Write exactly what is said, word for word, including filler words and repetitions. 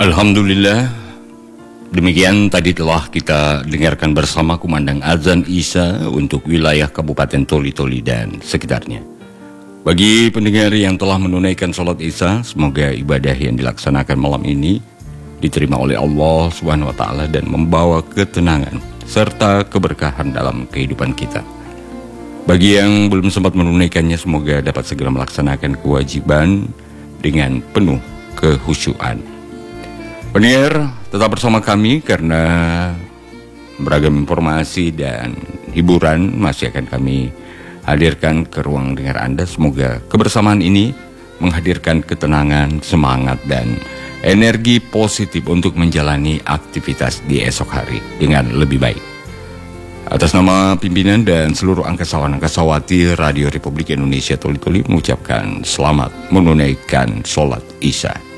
Alhamdulillah, demikian tadi telah kita dengarkan bersama kumandang azan Isya untuk wilayah Kabupaten Toli-Toli dan sekitarnya. Bagi pendengar yang telah menunaikan sholat Isya, semoga ibadah yang dilaksanakan malam ini diterima oleh Allah Subhanahu wa Ta'ala dan membawa ketenangan serta keberkahan dalam kehidupan kita. Bagi yang belum sempat menunaikannya, semoga dapat segera melaksanakan kewajiban dengan penuh kehusyuan. Pendengar, tetap bersama kami karena beragam informasi dan hiburan masih akan kami hadirkan ke ruang dengar Anda. Semoga kebersamaan ini menghadirkan ketenangan, semangat, dan energi positif untuk menjalani aktivitas di esok hari dengan lebih baik. Atas nama pimpinan dan seluruh angkasawan angkasawati Radio Republik Indonesia Toli-Toli mengucapkan selamat menunaikan sholat Isya.